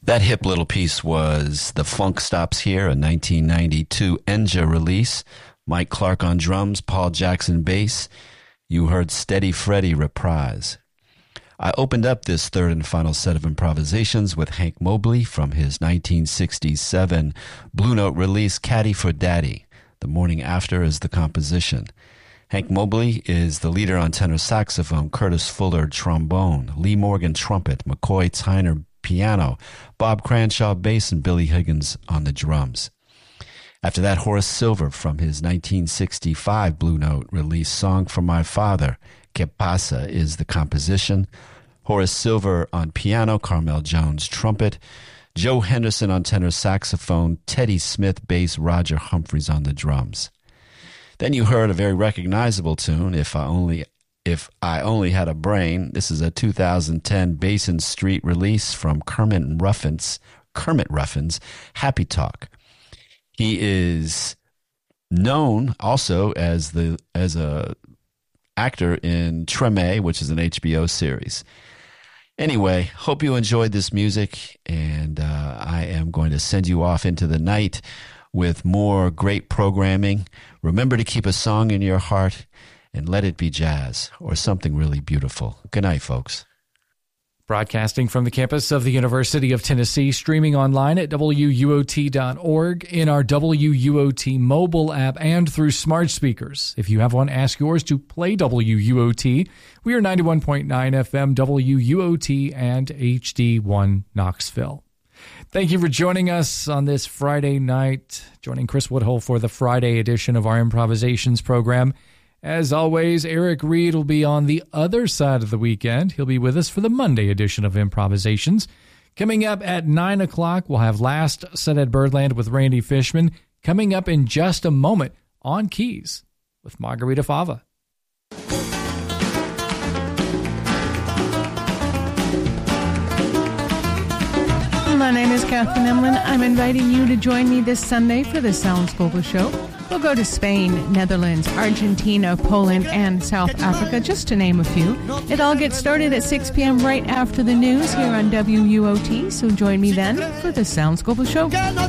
That hip little piece was The Funk Stops Here, a 1992 Enja release. Mike Clark on drums, Paul Jackson bass. You heard Steady Freddy reprise. I opened up this third and final set of improvisations with Hank Mobley from his 1967 Blue Note release, Caddy for Daddy. The Morning After is the composition. Hank Mobley is the leader on tenor saxophone, Curtis Fuller trombone, Lee Morgan trumpet, McCoy Tyner piano, Bob Cranshaw bass, and Billy Higgins on the drums. After that, Horace Silver from his 1965 Blue Note release, Song for My Father, Que Pasa, is the composition. Horace Silver on piano, Carmel Jones trumpet, Joe Henderson on tenor saxophone, Teddy Smith bass, Roger Humphreys on the drums. Then you heard a very recognizable tune, If I Only Had a Brain. This is a 2010 Basin Street release from Kermit Ruffin's Happy Talk. He is known also as a actor in Treme, which is an HBO series. Anyway, hope you enjoyed this music, and I am going to send you off into the night with more great programming. Remember to keep a song in your heart and let it be jazz or something really beautiful. Good night, folks. Broadcasting from the campus of the University of Tennessee, streaming online at WUOT.org, in our WUOT mobile app, and through smart speakers. If you have one, ask yours to play WUOT. We are 91.9 FM, WUOT, and HD1 Knoxville. Thank you for joining us on this Friday night, joining Chris Woodhull for the Friday edition of our improvisations program. As always, Eric Reed will be on the other side of the weekend. He'll be with us for the Monday edition of Improvisations. Coming up at 9 o'clock, we'll have Last Set at Birdland with Randy Fishman. Coming up in just a moment, On Keys with Margarita Fava. My name is Catherine Emlin. I'm inviting you to join me this Sunday for the Sounds Global Show. We'll go to Spain, Netherlands, Argentina, Poland, and South Africa, just to name a few. It all gets started at 6 p.m. right after the news here on WUOT, so join me then for the Sounds Global Show.